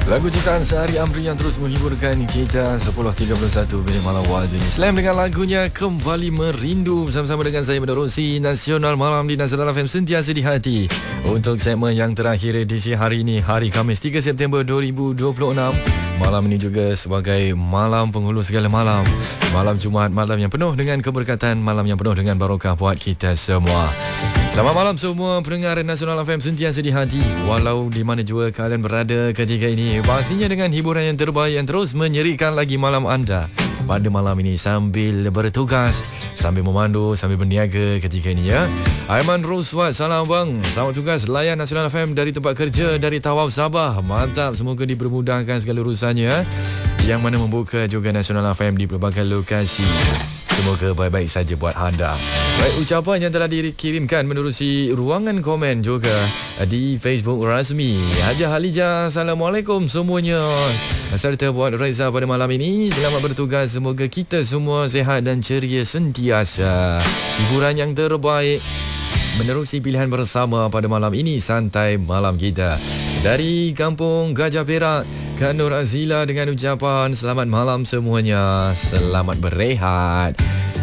Lagu ciptaan Sehari Amri yang terus menghiburkan kita 10.31 minit malam waktu ini. Slam dengan lagunya Kembali Merindu bersama-sama dengan saya menerusi Nasional Malam di Nasional FM sentiasa di hati. Untuk segmen yang terakhir edisi hari ini, hari Khamis 3 September 2026. Malam ini juga sebagai malam penghulu segala malam. Malam Jumaat, malam yang penuh dengan keberkatan, malam yang penuh dengan barokah buat kita semua. Selamat malam semua pendengar Nasional FM sentiasa di hati. Walau di mana jua kalian berada ketika ini, pastinya dengan hiburan yang terbaik yang terus menyerikan lagi malam anda pada malam ini sambil bertugas, sambil memandu, sambil berniaga ketika ini ya. Aiman Roswat, salam bang. Selamat tugas layan Nasional FM dari tempat kerja, dari Tawau Sabah. Mantap, semoga dipermudahkan segala urusannya. Yang mana membuka juga Nasional FM di pelbagai lokasi. Semoga baik-baik saja buat anda. Baik, ucapan yang telah dikirimkan menerusi ruangan komen juga di Facebook rasmi Haji Halijah. Assalamualaikum semuanya. Serta buat Reza pada malam ini, selamat bertugas. Semoga kita semua sihat dan ceria sentiasa. Hiburan yang terbaik menerusi pilihan bersama pada malam ini, santai malam kita. Dari Kampung Gajah Perak, Kak Nur Azila dengan ucapan selamat malam semuanya. Selamat berehat.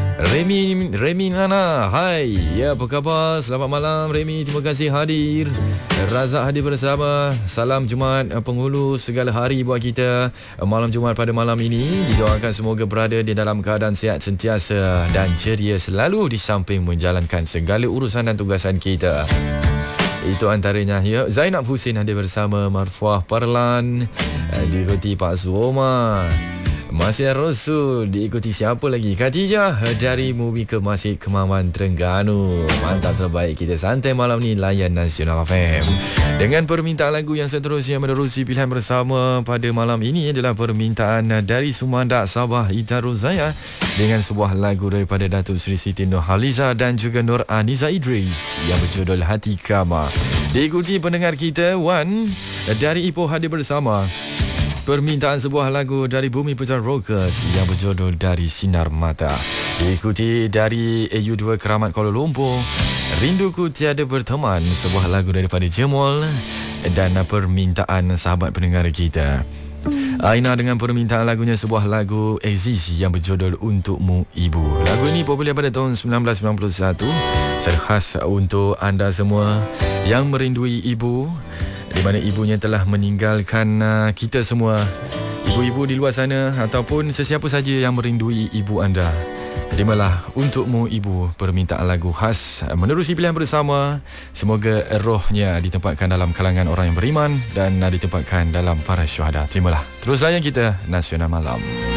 Remy Nana, hai. Ya, apa khabar? Selamat malam Remy, terima kasih hadir. Razak hadir bersama. Salam Jumaat penghulu segala hari buat kita. Malam Jumaat pada malam ini, didoakan semoga berada di dalam keadaan sihat sentiasa dan ceria selalu di samping menjalankan segala urusan dan tugasan kita. Itu antaranya ya. Zainab Husin hadir bersama. Marfuah Parlan, diikuti Pak Suoma, Masih Rasul, diikuti siapa lagi? Khadijah dari Movie ke Masjid Kemaman Terengganu. Mantap, terbaik kita santai malam ni layan Nasional FM. Dengan permintaan lagu yang seterusnya menerusi pilihan bersama pada malam ini adalah permintaan dari Sumandak Sabah Ita Rozaya dengan sebuah lagu daripada Datuk Seri Siti Nurhaliza dan juga Nur Aniza Idris yang berjudul Hati Kama. Diikuti pendengar kita Wan dari Ipoh hadir bersama permintaan sebuah lagu dari Bumi Putra Rockers yang berjudul Dari Sinar Mata. Diikuti dari AU2 Keramat Kuala Lumpur, Rinduku Tiada Berteman, sebuah lagu daripada Jemol, dan permintaan sahabat pendengar kita Aina dengan permintaan lagunya sebuah lagu Aziz yang berjudul Untukmu Ibu. Lagu ini popular pada tahun 1991, serkhas untuk anda semua yang merindui ibu, di mana ibunya telah meninggalkan kita semua. Ibu-ibu di luar sana ataupun sesiapa saja yang merindui ibu anda, terimalah Untukmu Ibu, permintaan lagu khas menerusi pilihan bersama. Semoga rohnya ditempatkan dalam kalangan orang yang beriman dan ditempatkan dalam para syuhada. Terimalah. Terus layan kita Nasional Malam.